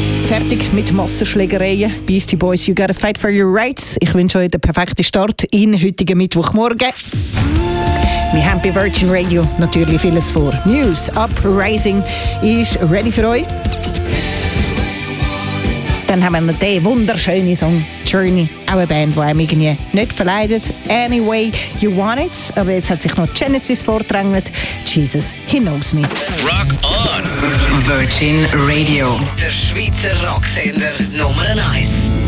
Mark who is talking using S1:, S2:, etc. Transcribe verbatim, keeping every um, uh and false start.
S1: Fertig mit Massenschlägereien. Beastie Boys, you gotta fight for your rights. Ich wünsche euch den perfekten Start in heutigen Mittwochmorgen. Wir haben bei Virgin Radio natürlich vieles vor. News Uprising ist ready für euch. Dann haben wir noch den wunderschönen Song Journey, auch eine Band, die einem irgendwie nicht verleidet. Anyway, you want it. Aber jetzt hat sich noch Genesis vordrängelt. Jesus, he knows me.
S2: Rock on!
S3: Virgin Radio.
S2: Der Schweizer Rocksender Nummer eins.